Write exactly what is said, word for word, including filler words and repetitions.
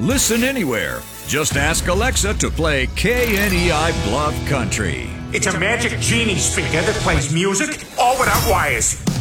Listen anywhere. Just ask Alexa to play K N E I Bluff Country. It's a magic genie speaker that plays music all without wires.